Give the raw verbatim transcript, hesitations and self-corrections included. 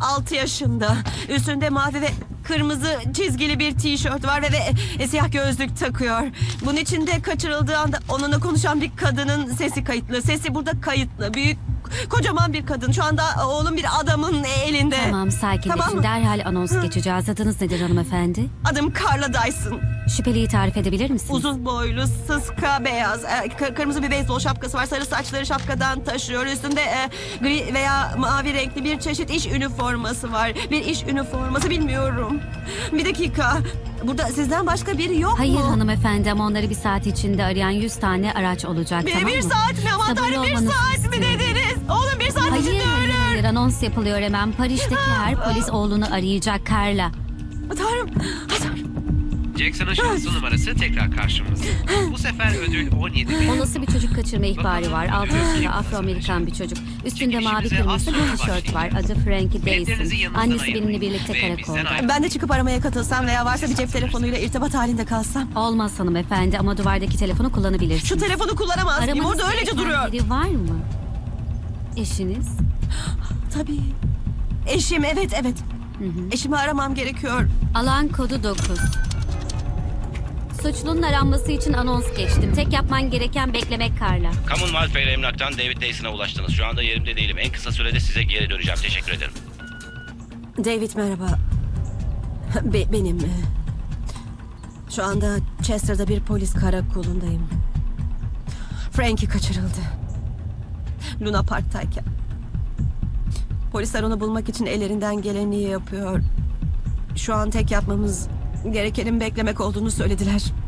altı yaşında. Üstünde mavi ve kırmızı çizgili bir tişört var ve, ve siyah gözlük takıyor. Bunun içinde kaçırıldığı anda onunla konuşan bir kadının sesi kayıtlı. Sesi burada kayıtlı. Büyük, kocaman bir kadın. Şu anda oğlum bir adamın elinde. Tamam, sakinleşin. Tamam mı? Derhal anons geçeceğiz. Adınız nedir hanımefendi? Adım Carla Dyson. Şüpheliyi tarif edebilir misiniz? Uzun boylu, sıska beyaz. E, kı- kırmızı bir beyzbol şapkası var. Sarı saçları şapkadan taşıyor. Üstünde e, gri veya mavi renkli bir çeşit iş üniforması var. Bir iş üniforması bilmiyorum. Bir dakika. Burada sizden başka biri yok Hayır mu? hanımefendi, ama onları bir saat içinde arayan yüz tane araç olacak, Bir, tamam bir mı? saat mi? Aman Sabırlı tanrım, bir olmanızı saat mi istiyorum. dediniz? Oğlum bir saat Hayır, içinde hayır, ölür. hayır. Anons yapılıyor hemen. Paris'teki her polis oğlunu arayacak Carla. Tanrım. Tanrım. Jackson'ın şahsı numarası tekrar karşımızda. Bu sefer ödül on yedi bin. Olası bir çocuk kaçırma ihbarı var. altı yaşında Bakalım. Afro-Amerikan bir çocuk. Üstünde mavi Çekilişimize kırmızı az bir sonra tişört var. başlayacağız. Adı Frankie Biletlerinizi Dyson. yanınızdan Annesi ayırmayın. benimle birlikte Ve bizden karakolda. ayrılmayın. Ben de çıkıp aramaya katılsam veya varsa bir cep telefonuyla irtibat halinde kalsam. Olmaz hanımefendi, ama duvardaki telefonu kullanabilirsiniz. Şu telefonu kullanamaz mıyım? Aramanız Orada öylece gereken duruyor. biri var mı? Eşiniz? Tabii. Eşim, evet evet. Eşimi aramam gerekiyor. Alan kodu dokuz. Suçlunun aranması için anons geçtim. Tek yapman gereken beklemek Carla. Commonwealth ve emlaktan David Dyson'a ulaştınız. Şu anda yerimde değilim. En kısa sürede size geri döneceğim. Teşekkür ederim. David merhaba. Be- benim. e, Şu anda Chester'da bir polis karakolundayım. Frankie kaçırıldı. Luna Park'tayken. Polisler onu bulmak için ellerinden geleni yapıyor. Şu an tek yapmamız gerekenin beklemek olduğunu söylediler.